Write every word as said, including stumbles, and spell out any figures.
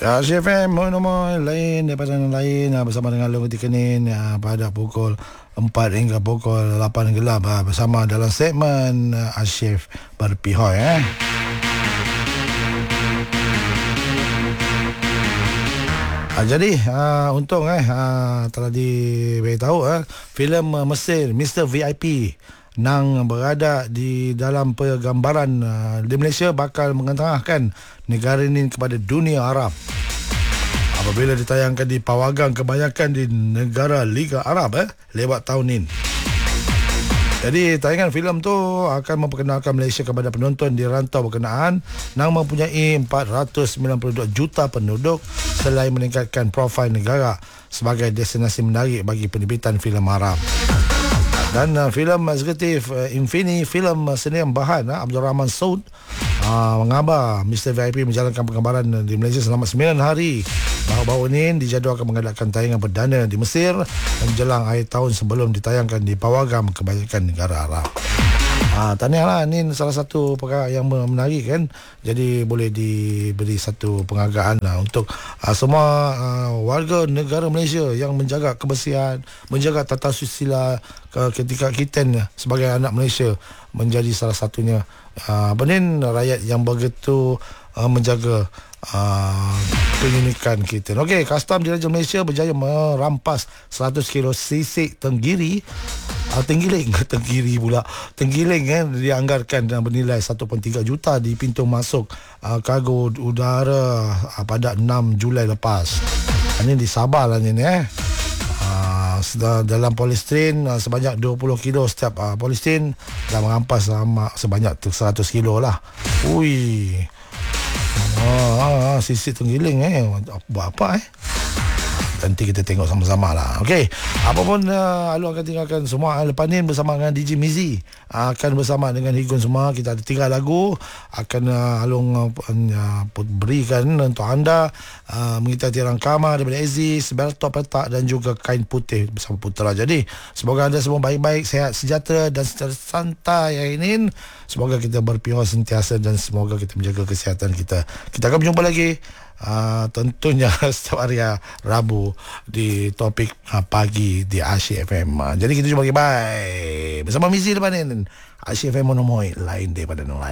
Asyik F M, mohon lain daripada yang lain bersama dengan Long Tikenin pada pukul empat hingga pukul lapan gelap bersama dalam segmen Asyik Berpihak eh. Ha, jadi uh, untung eh uh, telah diberitahu eh filem uh, Mesir Mister V I P nang berada di dalam pergambaran uh, di Malaysia bakal mengetengahkan negara ini kepada dunia Arab apabila ditayangkan di Pawagam kebanyakan di negara Liga Arab eh lewat tahun ini. Jadi tayangan filem tu akan memperkenalkan Malaysia kepada penonton di rantau berkenaan yang mempunyai empat ratus sembilan puluh dua juta penduduk selain meningkatkan profil negara sebagai destinasi menarik bagi penerbitan filem Arab. Dan uh, filem eksekutif uh, Infini, filem uh, seni bahan uh, Abdul Rahman Saud uh, mengabar Mister V I P menjalankan penggambaran uh, di Malaysia selama sembilan hari. Baru-baru ini dijadualkan mengadakan tayangan perdana di Mesir menjelang akhir tahun sebelum ditayangkan di Pawagam kebanyakan negara Arab. Ah, tahniahlah, ini salah satu perkara yang menarik kan. Jadi boleh diberi satu penghargaan lah untuk uh, semua uh, warga negara Malaysia yang menjaga kebersihan, menjaga tata susila uh, ketika kita sebagai anak Malaysia menjadi salah satunya uh, apa ni rakyat yang begitu uh, menjaga Uh, penyunikan kita. Okey, Kastam Diraja Malaysia berjaya merampas seratus kilo sisik tenggiri uh, tenggiling tenggiri pula tenggiling eh, dianggarkan dan bernilai satu perpuluhan tiga juta di pintu masuk uh, kargo udara uh, pada enam Julai lepas. Ini di Sabah lah ni eh. Uh, dalam polistin uh, sebanyak dua puluh kilo setiap uh, polistin dah merampas uh, sebanyak seratus kilo lah. Ui. Ah, ah, sisi tenggiling eh. Buat apa eh? Nanti kita tengok sama-sama lah. Okey, apapun uh, Alung akan tinggalkan semua lepas ni bersama dengan D J Mizi. Uh, akan bersama dengan Higun semua. Kita ada tiga lagu akan uh, Alung uh, berikan untuk anda uh, mengikuti rangkama daripada Aziz, Berto Petak dan juga Kain Putih bersama Putera. Jadi semoga anda semua baik-baik, sehat, sejahtera dan secara santai hari ini. Semoga kita berpihak sentiasa dan semoga kita menjaga kesihatan kita. Kita akan berjumpa lagi Uh, tentunya setiap hari uh, Rabu di topik uh, pagi di Asyik F M. Uh, jadi kita jumpa lagi, bye bersama Mizi depan ni. Asyik F M monomoi lain daripada yang lain.